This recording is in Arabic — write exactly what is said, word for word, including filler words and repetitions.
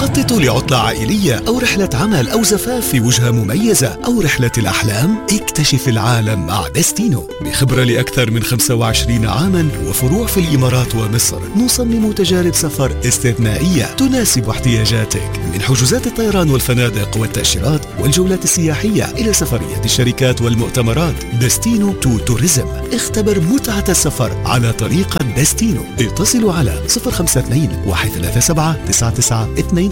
تخطط لعطلة عائلية أو رحلة عمل أو زفاف في وجهة مميزة أو رحلة الأحلام؟ اكتشف العالم مع دستينو. بخبرة لأكثر من خمسة وعشرين عاما وفروع في الإمارات ومصر، نصمم تجارب سفر استثنائية تناسب احتياجاتك، من حجوزات الطيران والفنادق والتأشيرات والجولات السياحية إلى سفرية الشركات والمؤتمرات. دستينو تو توريزم. اختبر متعة السفر على طريقة دستينو. اتصلوا على صفر خمسة اثنين واحد ثلاثة سبعة تسعة تسعة اثنين